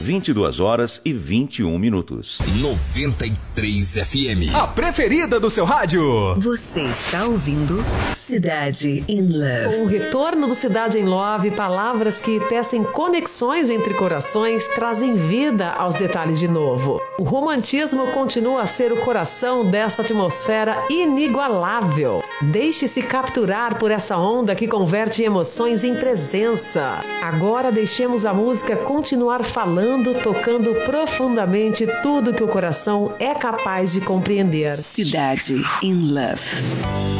22h21. 93 FM. A preferida do seu rádio. Você está ouvindo Cidade in Love. O retorno do Cidade in Love, palavras que tecem conexões entre corações, trazem vida aos detalhes de novo. O romantismo continua a ser o coração dessa atmosfera inigualável. Deixe-se capturar por essa onda que converte emoções em presença. Agora deixemos a música continuar falando, tocando profundamente tudo que o coração é capaz de compreender. Cidade in Love.